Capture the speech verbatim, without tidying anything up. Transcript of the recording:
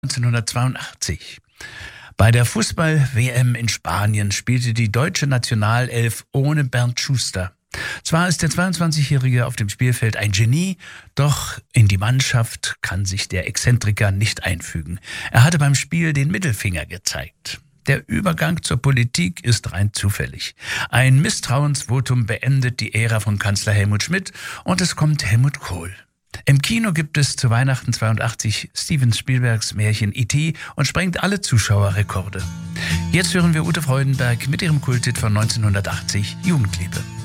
neunzehnhundertzweiundachtzig. Bei der Fußball-W M in Spanien spielte die deutsche Nationalelf ohne Bernd Schuster. Zwar ist der zweiundzwanzigjährige auf dem Spielfeld ein Genie, doch in die Mannschaft kann sich der Exzentriker nicht einfügen. Er hatte beim Spiel den Mittelfinger gezeigt. Der Übergang zur Politik ist rein zufällig. Ein Misstrauensvotum beendet die Ära von Kanzler Helmut Schmidt und es kommt Helmut Kohl. Im Kino gibt es zu Weihnachten zweiundachtzig Steven Spielbergs Märchen E T und sprengt alle Zuschauerrekorde. Jetzt hören wir Ute Freudenberg mit ihrem Kulthit von neunzehnhundertachtzig, Jugendliebe.